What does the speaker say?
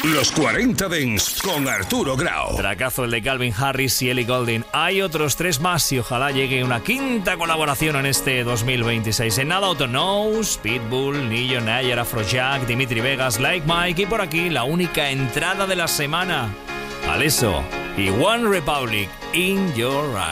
Los 40 Dents con Arturo Grau. Tracazo el de Calvin Harris y Ellie Goulding. Hay otros 3 más y ojalá llegue una quinta colaboración en este 2026. En nada, Autonose, Pitbull, Nillo, Nayer, Afrojack, Dimitri Vegas, Like Mike y por aquí la única entrada de la semana. Alesso y One Republic, In Your